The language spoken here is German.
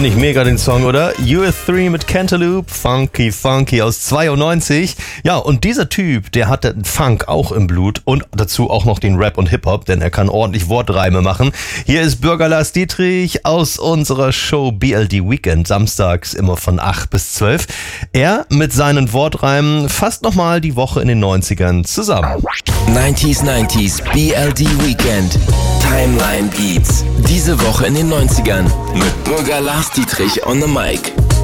Finde ich mega den Song, oder? US3 mit Cantaloupe, Funky Funky aus 92. Ja, und dieser Typ, der hat den Funk auch im Blut und dazu auch noch den Rap und Hip-Hop, denn er kann ordentlich Wortreime machen. Hier ist Bürger Lars Dietrich aus unserer Show BLD Weekend, samstags immer von 8 bis 12. Er mit seinen Wortreimen fasst nochmal die Woche in den 90ern zusammen. 90s BLD Weekend. Timeline Beats. Diese Woche in den 90ern mit Bürger Lars Dietrich on the mic.